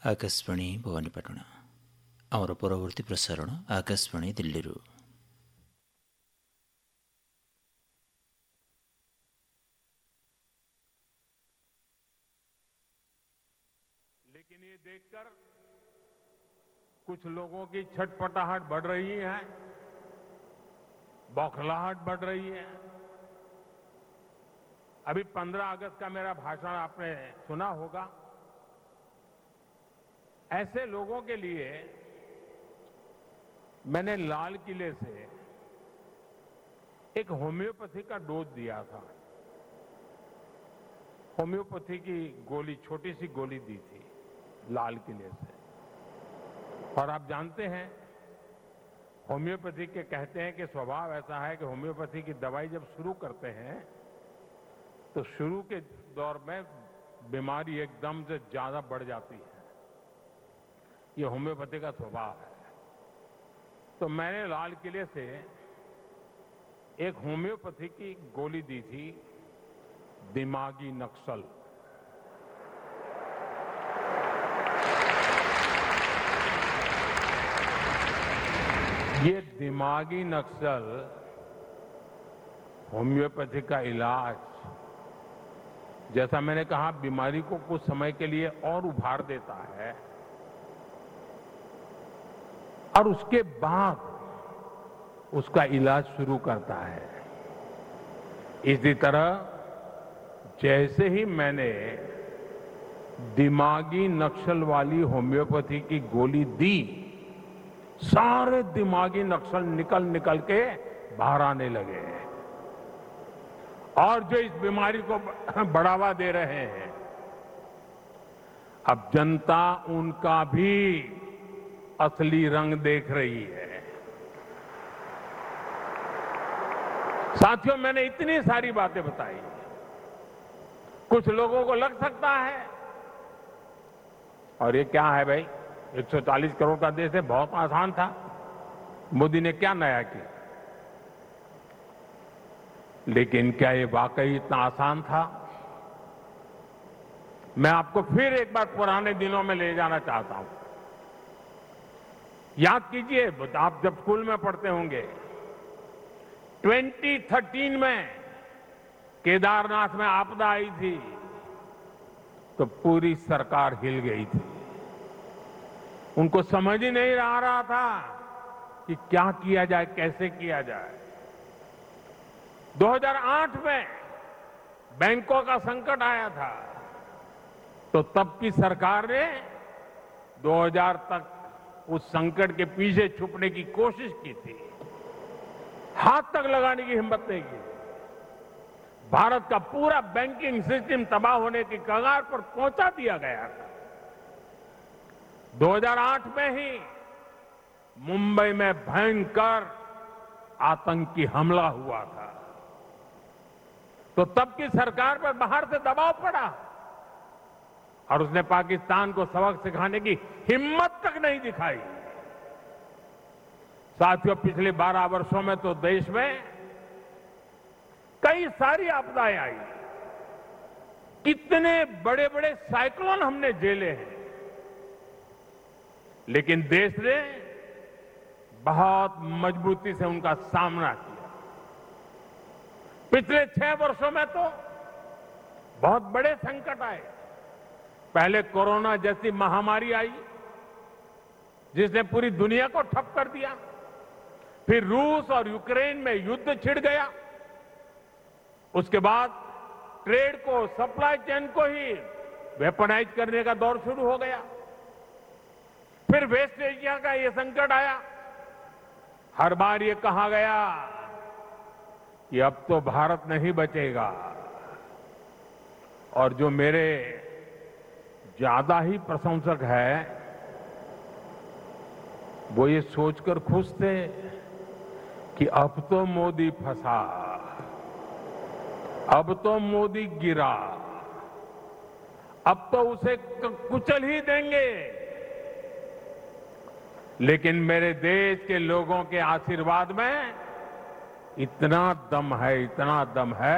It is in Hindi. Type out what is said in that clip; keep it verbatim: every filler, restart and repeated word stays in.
आकाशवाणी भवानीपाटना आमर परवर्ती प्रसारण आकाशवाणी दिल्ली। लेकिन ये देखकर कुछ लोगों की छटपटाहट बढ़ रही है, बौखलाहट बढ़ रही है। अभी पंद्रह अगस्त का मेरा भाषण आपने सुना होगा। ऐसे लोगों के लिए मैंने लाल किले से एक होम्योपैथी का डोज दिया था। होम्योपैथी की गोली, छोटी सी गोली दी थी लाल किले से। और आप जानते हैं होम्योपैथी के कहते हैं कि स्वभाव ऐसा है कि होम्योपैथी की दवाई जब शुरू करते हैं तो शुरू के दौर में बीमारी एकदम से ज्यादा बढ़ जाती है। ये होम्योपैथी का स्वभाव है। तो मैंने लाल किले से एक होम्योपैथी की गोली दी थी, दिमागी नक्सल। ये दिमागी नक्सल होम्योपैथी का इलाज, जैसा मैंने कहा, बीमारी को कुछ समय के लिए और उभार देता है और उसके बाद उसका इलाज शुरू करता है। इसी तरह जैसे ही मैंने दिमागी नक्सल वाली होम्योपैथी की गोली दी, सारे दिमागी नक्सल निकल निकल के बाहर आने लगे। और जो इस बीमारी को बढ़ावा दे रहे हैं, अब जनता उनका भी असली रंग देख रही है। साथियों, मैंने इतनी सारी बातें बताई। कुछ लोगों को लग सकता है और ये क्या है भाई, एक सौ चालीस करोड़ का देश है, बहुत आसान था, मोदी ने क्या नया किया। लेकिन क्या ये वाकई इतना आसान था? मैं आपको फिर एक बार पुराने दिनों में ले जाना चाहता हूं। याद कीजिए, आप जब स्कूल में पढ़ते होंगे, दो हज़ार तेरह में केदारनाथ में आपदा आई थी तो पूरी सरकार हिल गई थी। उनको समझ ही नहीं आ रहा था कि क्या किया जाए, कैसे किया जाए। दो हज़ार आठ में बैंकों का संकट आया था तो तब की सरकार ने दो हज़ार तक उस संकट के पीछे छुपने की कोशिश की थी, हाथ तक लगाने की हिम्मत नहीं की। भारत का पूरा बैंकिंग सिस्टम तबाह होने की कगार पर पहुंचा दिया गया था। दो हज़ार आठ में ही मुंबई में भयंकर आतंकी हमला हुआ था तो तब की सरकार पर बाहर से दबाव पड़ा और उसने पाकिस्तान को सबक सिखाने की हिम्मत तक नहीं दिखाई। साथियों, पिछले बारह वर्षों में तो देश में कई सारी आपदाएं आई, कितने बड़े बड़े साइक्लोन हमने झेले हैं, लेकिन देश ने बहुत मजबूती से उनका सामना किया। पिछले छह वर्षों में तो बहुत बड़े संकट आए। पहले कोरोना जैसी महामारी आई जिसने पूरी दुनिया को ठप कर दिया। फिर रूस और यूक्रेन में युद्ध छिड़ गया। उसके बाद ट्रेड को, सप्लाई चेन को ही वेपनाइज करने का दौर शुरू हो गया। फिर वेस्ट एशिया का ये संकट आया। हर बार ये कहा गया कि अब तो भारत नहीं बचेगा। और जो मेरे ज्यादा ही प्रशंसक है वो ये सोचकर खुश थे कि अब तो मोदी फंसा, अब तो मोदी गिरा, अब तो उसे कुचल ही देंगे। लेकिन मेरे देश के लोगों के आशीर्वाद में इतना दम है, इतना दम है